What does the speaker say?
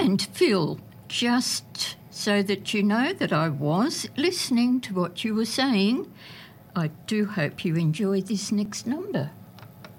And Phil, just so that you know that I was listening to what you were saying, I do hope you enjoy this next number.